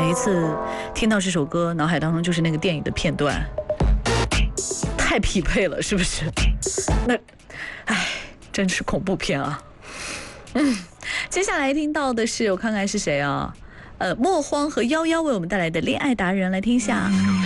每一次听到这首歌，脑海当中就是那个电影的片段，太匹配了，是不是？那，哎，真是恐怖片啊。接下来听到的是，我看看是谁啊？莫荒和夭夭为我们带来的《恋爱达人》，来听一下。